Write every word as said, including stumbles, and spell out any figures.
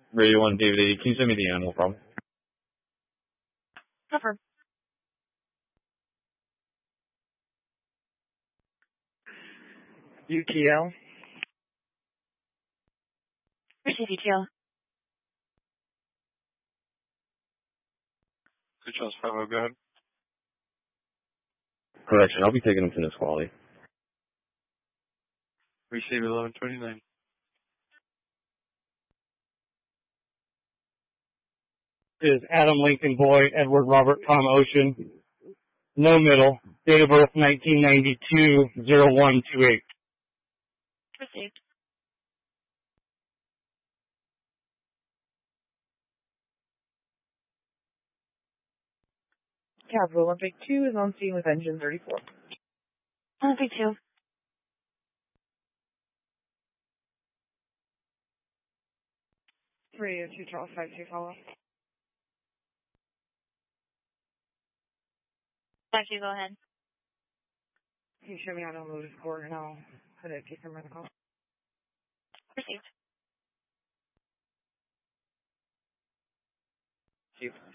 Radio one, David eighty. Can you send me the animal problem? Cover. U T L. Receive U T L. Good Charles five, go ahead. Correction, I'll be taking him to Nisqually. Receive eleven twenty-nine. Is Adam Lincoln Boyd, Edward Robert Tom Ocean. No middle. Date of birth nineteen ninety-two, zero one two eight. Received. Capital Olympic two is on scene with engine thirty-four. Olympic two. three oh two Charles five two follow. five two, go ahead. Can you show me how to move the score and I'll put it case number in the call? Received. Chief.